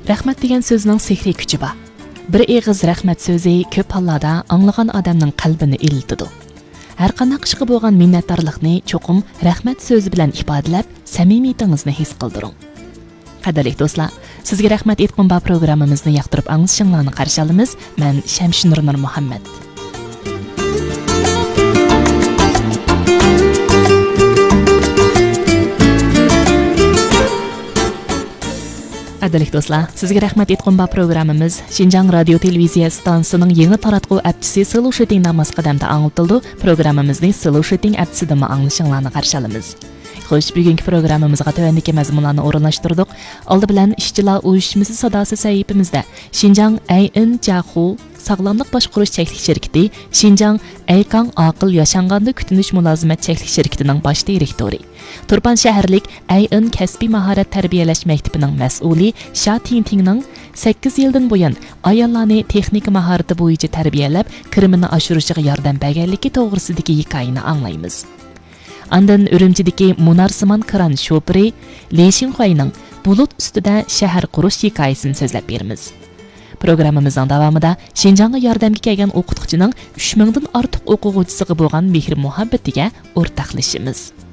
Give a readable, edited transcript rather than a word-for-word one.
Rahmat degan so'zning sehriy kuchi bor. Bir eg'iz rahmat so'zi ko'p hollarda anglagan odamning qalbini ilitadi. Har qanday ishga bo'lgan minnatdorlikni cho'qim rahmat so'zi bilan ifodalab, samimiyatingizni his qildiring. Qadrli do'stlar, sizga rahmat aytgan bu programmamizni yoqtirib anglashingizni qarshi olamiz. Men Shamshinur Nur Muhammad. Qadrli do'stlar, sizga rahmat aytgan bu programmamiz Xinjiang radio televiziya stansiyasining yangi taratquv apchisi Slow Shooting namoz qadamda anglatildi. Programmamizni Slow Shooting apchisida anglashingizni qarshi olamiz. Xo'sh, bugungi programmamizga tövəndəki məzmunlarni o'rinlashtirdik. Oldi bilan ishchilar uyushmasi sadosi sahifamizda Xinjiang AIN Jahu sog'lomlik boshqarish cheklik shirkati, Xinjiang Aykang aqil yashanganda kutinish mulozimat cheklik shirkatining bosh direktori, Turpan shaharlik AIN kasbiy mahorat tarbiyalash maktabining mas'uli Sha Tingtingning 8 yildan buyon ayollarni texnik mahorati bo'yicha tarbiyalab, kirimini oshirishiga yordam berganligi to'g'risidagi hikoyani anglaymiz. Andan Urumchidagi Munarsimon kran shofiri Li Xinhuayning bulut ustida shahar qurish hikoyasini so'zlab beramiz. Programmamizning davomida Xinjiangga yordamga kelgan o'qituvchining 3000 dan ortiq o'quvchisiga bo'lgan mehr muhabbatiga o'rtoqlashamiz.